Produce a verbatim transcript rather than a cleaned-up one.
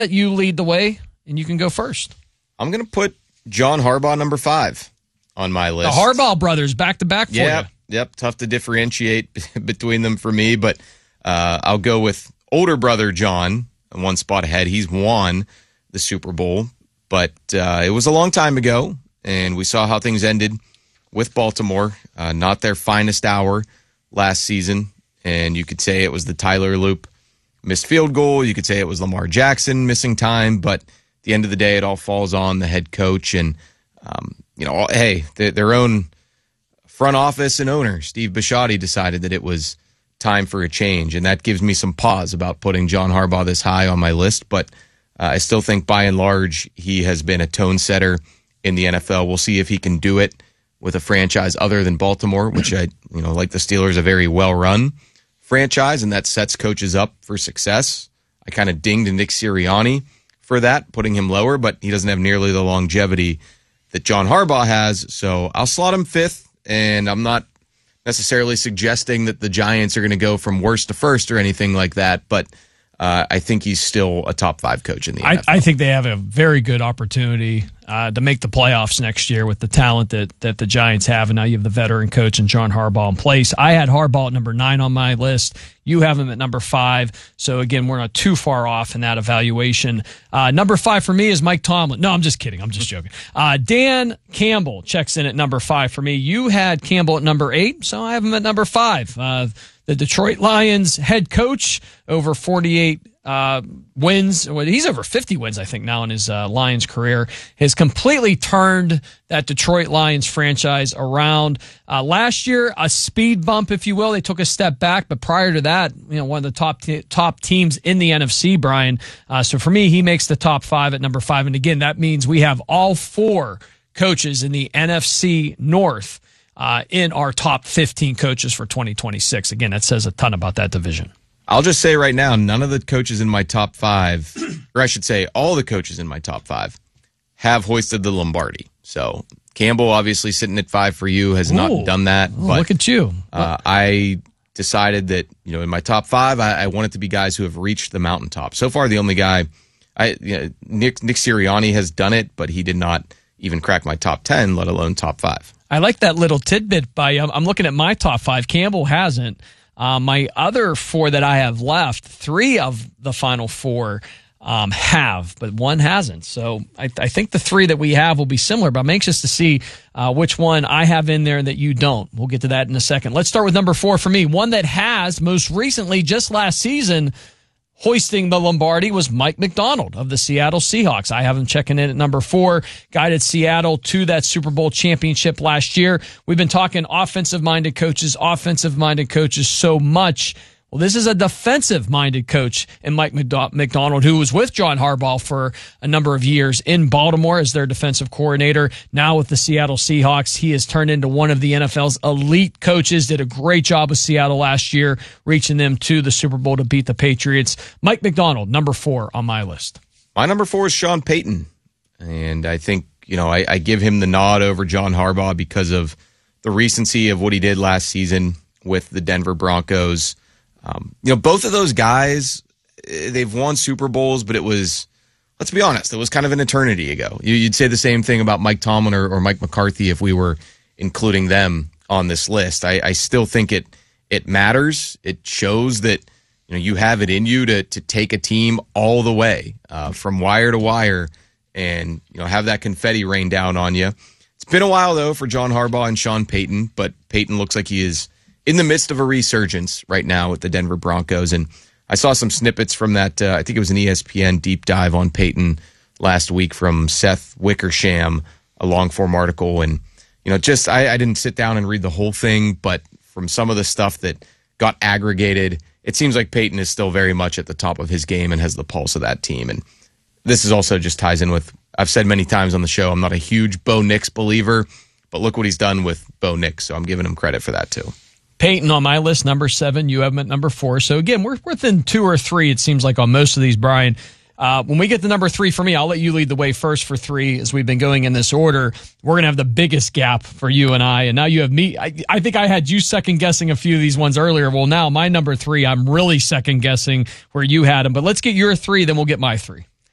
let you lead the way, and you can go first. I'm going to put John Harbaugh number five on my list. The Harbaugh brothers back to back for yep, you. Yep, tough to differentiate between them for me, but uh, I'll go with older brother John, one spot ahead. He's won the Super Bowl, but uh, it was a long time ago, and we saw how things ended with Baltimore. Uh, not their finest hour last season, and you could say it was the Tyler Loop missed field goal. You could say it was Lamar Jackson missing time, but at the end of the day, it all falls on the head coach and, um, you know, hey, the, their own front office and owner, Steve Bisciotti, decided that it was time for a change, and that gives me some pause about putting John Harbaugh this high on my list, but uh, I still think by and large he has been a tone setter in the N F L. We'll see if he can do it with a franchise other than Baltimore, which I, you know, like the Steelers, a very well-run franchise, and that sets coaches up for success. I kind of dinged Nick Sirianni for that, putting him lower, but he doesn't have nearly the longevity that John Harbaugh has, so I'll slot him fifth, and I'm not necessarily suggesting that the Giants are going to go from worst to first or anything like that, but uh, I think he's still a top five coach in the N F L. I, I think they have a very good opportunity uh, to make the playoffs next year with the talent that, that the Giants have, and now you have the veteran coach and John Harbaugh in place. I had Harbaugh at number nine on my list. You have him at number five. So, again, we're not too far off in that evaluation. Uh, number five for me is Mike Tomlin. No, I'm just kidding. I'm just joking. Uh, Dan Campbell checks in at number five for me. You had Campbell at number eight, so I have him at number five. Uh, the Detroit Lions head coach, over forty-eight uh, wins. Well, he's over fifty wins, I think, now in his uh, Lions career. Has completely turned that Detroit Lions franchise around. Uh, last year, a speed bump, if you will. They took a step back, but prior to that, you know, one of the top t- top teams in the N F C, Brian. Uh, so for me, he makes the top five at number five. And again, that means we have all four coaches in the N F C North uh, in our top fifteen coaches for twenty twenty-six. Again, that says a ton about that division. I'll just say right now, none of the coaches in my top five, or I should say all the coaches in my top five, have hoisted the Lombardi. So Campbell, obviously sitting at five for you, has Ooh. not done that. Oh, but, look at you. Uh, I decided that, you know, in my top five, I, I want it to be guys who have reached the mountaintop. So far, the only guy, I you know, Nick, Nick Sirianni has done it, but he did not even crack my top ten, let alone top five. I like that little tidbit by you. I'm looking at my top five. Campbell hasn't. Uh, my other four that I have left, three of the final four um, have, but one hasn't. So I, I think the three that we have will be similar, but I'm anxious to see uh, which one I have in there that you don't. We'll get to that in a second. Let's start with number four for me. One that has most recently, just last season, hoisting the Lombardi was Mike Macdonald of the Seattle Seahawks. I have him checking in at number four, guided Seattle to that Super Bowl championship last year. We've been talking offensive-minded coaches, offensive-minded coaches so much. Well, this is a defensive-minded coach in Mike Macdonald, who was with John Harbaugh for a number of years in Baltimore as their defensive coordinator. Now with the Seattle Seahawks, he has turned into one of the N F L's elite coaches, did a great job with Seattle last year, reaching them to the Super Bowl to beat the Patriots. Mike Macdonald, number four on my list. My number four is Sean Payton, and I think, you know, I, I give him the nod over John Harbaugh because of the recency of what he did last season with the Denver Broncos. Um, you know, both of those guys, they've won Super Bowls, but it was, let's be honest, it was kind of an eternity ago. You'd say the same thing about Mike Tomlin or, or Mike McCarthy if we were including them on this list. I, I still think it it matters. It shows that, you know, you have it in you to to take a team all the way uh, from wire to wire and, you know, have that confetti rain down on you. It's been a while, though, for John Harbaugh and Sean Payton, but Payton looks like he is in the midst of a resurgence right now with the Denver Broncos. And I saw some snippets from that, uh, I think it was an E S P N deep dive on Peyton last week from Seth Wickersham, a long-form article. And, you know, just, I, I didn't sit down and read the whole thing, but from some of the stuff that got aggregated, it seems like Peyton is still very much at the top of his game and has the pulse of that team. And this is also just ties in with, I've said many times on the show, I'm not a huge Bo Nix believer, but look what he's done with Bo Nix, so I'm giving him credit for that too. Peyton on my list, number seven. You have him at number four. So, again, we're within two or three, it seems like, on most of these, Brian. Uh, when we get to number three for me, I'll let you lead the way first for three as we've been going in this order. We're going to have the biggest gap for you and I, and now you have me. I, I think I had you second-guessing a few of these ones earlier. Well, now my number three, I'm really second-guessing where you had them. But let's get your three, then we'll get my three.